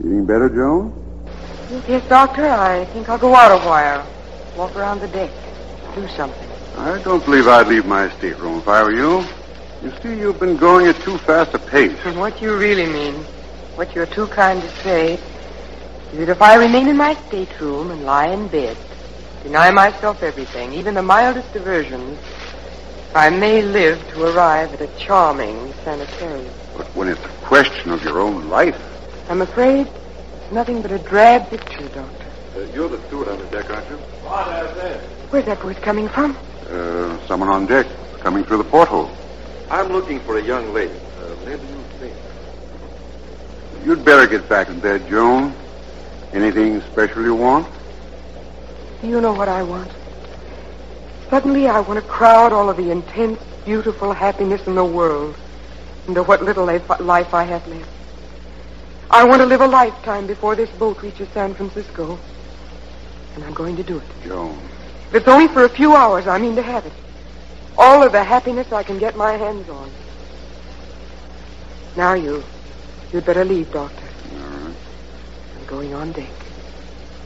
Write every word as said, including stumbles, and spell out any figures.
Feeling better, Joan? Yes, Doctor. I think I'll go out a while. Walk around the deck. Do something. I don't believe I'd leave my stateroom if I were you. You see, you've been going at too fast a pace. And what you really mean, what you're too kind to say, is that if I remain in my stateroom and lie in bed, deny myself everything, even the mildest diversions, I may live to arrive at a charming sanitarium. But when it's a question of your own life... I'm afraid it's nothing but a drab picture, Doctor. Uh, you're the steward on the deck, aren't you? What is this? Where's that voice coming from? Uh, someone on deck, coming through the porthole. I'm looking for a young lady. Uh, maybe you think. You'd better get back in bed, Joan. Anything special you want? You know what I want. Suddenly I want to crowd all of the intense, beautiful happiness in the world into what little life I have left. I want to live a lifetime before this boat reaches San Francisco. And I'm going to do it. Joan. If it's only for a few hours, I mean to have it. All of the happiness I can get my hands on. Now you, you'd better leave, Doctor. All right. I'm going on deck.